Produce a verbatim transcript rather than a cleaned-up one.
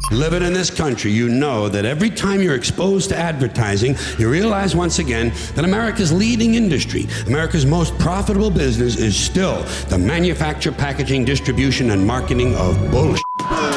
Living in this country, you know that every time you're exposed to advertising, you realize once again that America's leading industry, America's most profitable business is still the manufacture, packaging, distribution, and marketing of bullshit.